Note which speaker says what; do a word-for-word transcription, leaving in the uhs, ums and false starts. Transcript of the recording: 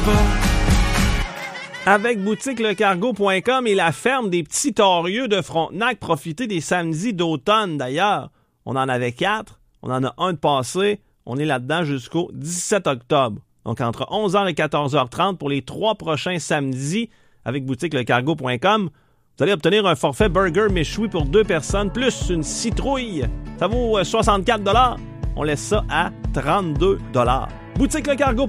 Speaker 1: pas.
Speaker 2: Avec boutique le cargo point com et la ferme des petits torieux de Frontenac, profitez des samedis d'automne d'ailleurs. On en avait quatre, on en a un de passé, on est là-dedans jusqu'au dix-sept octobre. Donc entre onze heures et quatorze heures trente pour les trois prochains samedis avec boutique le cargo point com. Vous allez obtenir un forfait burger méchoui pour deux personnes plus une citrouille. Ça vaut soixante-quatre dollars. On laisse ça à trente-deux dollars. boutique le cargo